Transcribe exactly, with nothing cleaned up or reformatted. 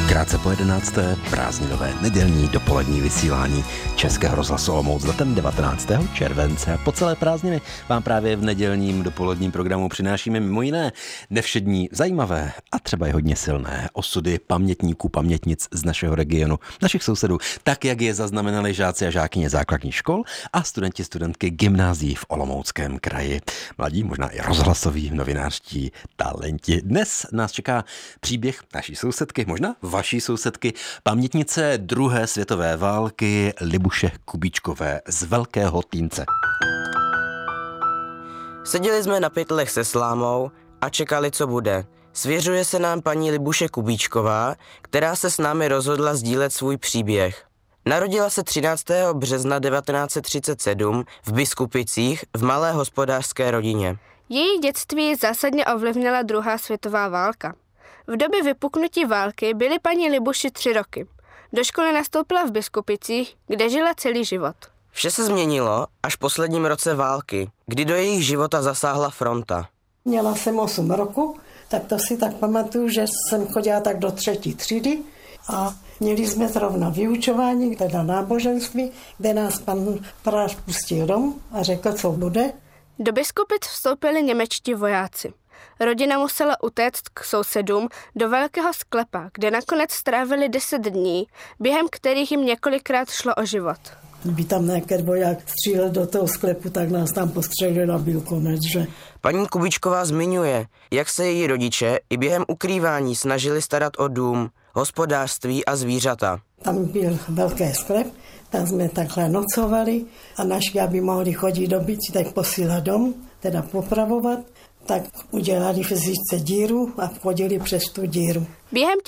Krátce po jedenácté prázdninové nedělní dopolední vysílání Českého rozhlasu Olomouc s datem devatenáctého července. Po celé prázdniny vám právě v nedělním dopoledním programu přinášíme mimo jiné nevšední, zajímavé a třeba i hodně silné osudy pamětníků, pamětnic z našeho regionu, našich sousedů, tak jak je zaznamenali žáci a žákyně základních škol a studenti, studentky gymnázií v Olomouckém kraji. Mladí, možná i rozhlasoví, novinářští talenti. Dnes nás čeká příběh naší sousedky, možná vaší sousedky, pamětnice druhé světové války Libuše Kubíčkové z Velkého Týnce. Seděli jsme na pytlech se slámou a čekali, co bude. Svěřuje se nám paní Libuše Kubíčková, která se s námi rozhodla sdílet svůj příběh. Narodila se třináctého března devatenáct set třicet sedm v Biskupicích v malé hospodářské rodině. Její dětství zásadně ovlivnila druhá světová válka. V době vypuknutí války byly paní Libuši tři roky. Do školy nastoupila v Biskupicích, kde žila celý život. Vše se změnilo až v posledním roce války, kdy do jejich života zasáhla fronta. Měla jsem osm roku, tak to si tak pamatuju, že jsem chodila tak do třetí třídy a měli jsme zrovna vyučování, teda náboženství, kde nás pan farář pustil dom a řekl, co bude. Do Biskupic vstoupili němečtí vojáci. Rodina musela utéct k sousedům do velkého sklepa, kde nakonec strávili deset dní, během kterých jim několikrát šlo o život. Kdyby tam nějaký voják střílel do toho sklepu, tak nás tam postřelil a byl konec, že? Paní Kubíčková zmiňuje, jak se její rodiče i během ukrývání snažili starat o dům, hospodářství a zvířata. Tam byl velký sklep, tam jsme takhle nocovali a naši, aby mohli chodit do bytí, tak posílat dom, teda popravovat, tak udělali v zítce díru a chodili přes tu díru. Během